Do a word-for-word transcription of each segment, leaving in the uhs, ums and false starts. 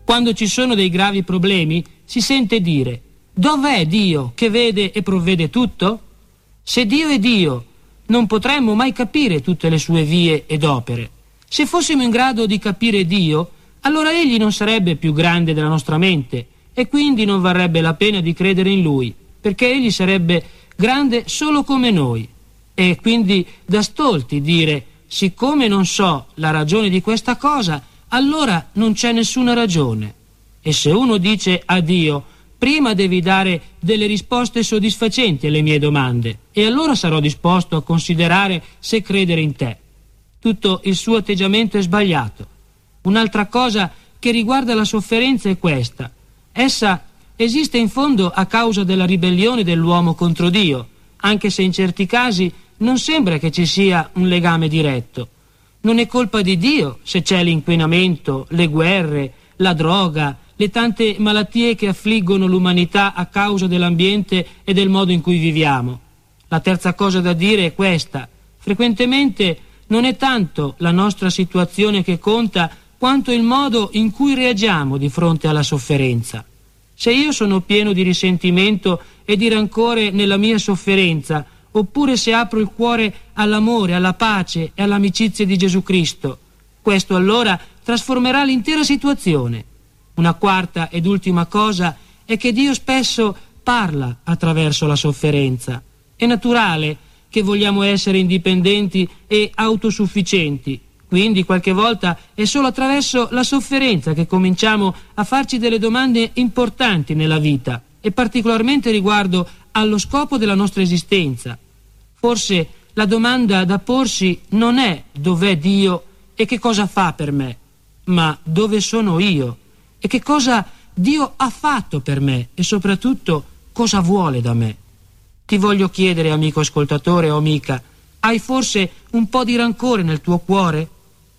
Quando ci sono dei gravi problemi, si sente dire: dov'è Dio che vede e provvede tutto? Se Dio è Dio, non potremmo mai capire tutte le sue vie ed opere. Se fossimo in grado di capire Dio, allora Egli non sarebbe più grande della nostra mente e quindi non varrebbe la pena di credere in Lui, perché Egli sarebbe grande solo come noi. E quindi da stolti dire: siccome non so la ragione di questa cosa, allora non c'è nessuna ragione. E se uno dice a Dio: prima devi dare delle risposte soddisfacenti alle mie domande, e allora sarò disposto a considerare se credere in te. Tutto il suo atteggiamento è sbagliato. Un'altra cosa che riguarda la sofferenza è questa: essa esiste in fondo a causa della ribellione dell'uomo contro Dio, anche se in certi casi non sembra che ci sia un legame diretto. Non è colpa di Dio se c'è l'inquinamento, le guerre, la droga, le tante malattie che affliggono l'umanità a causa dell'ambiente e del modo in cui viviamo. La terza cosa da dire è questa: frequentemente non è tanto la nostra situazione che conta, quanto il modo in cui reagiamo di fronte alla sofferenza. Se io sono pieno di risentimento e di rancore nella mia sofferenza, oppure se apro il cuore all'amore, alla pace e all'amicizia di Gesù Cristo, questo allora trasformerà l'intera situazione. Una quarta ed ultima cosa è che Dio spesso parla attraverso la sofferenza. È naturale che vogliamo essere indipendenti e autosufficienti, quindi qualche volta è solo attraverso la sofferenza che cominciamo a farci delle domande importanti nella vita, e particolarmente riguardo allo scopo della nostra esistenza. Forse la domanda da porsi non è dov'è Dio e che cosa fa per me, ma dove sono io e che cosa Dio ha fatto per me e soprattutto cosa vuole da me. Ti voglio chiedere, amico ascoltatore o amica, hai forse un po' di rancore nel tuo cuore?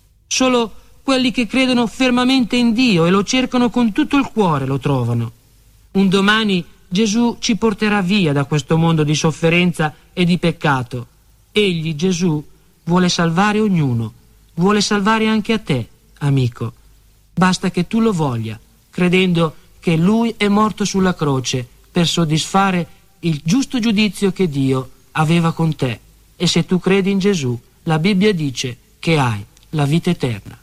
Solo quelli che credono fermamente in Dio e lo cercano con tutto il cuore lo trovano. Un domani Gesù ci porterà via da questo mondo di sofferenza e di peccato. Egli, Gesù, vuole salvare ognuno, vuole salvare anche a te, amico. Basta che tu lo voglia, credendo che Lui è morto sulla croce per soddisfare il giusto giudizio che Dio aveva con te. E se tu credi in Gesù, la Bibbia dice che hai la vita eterna.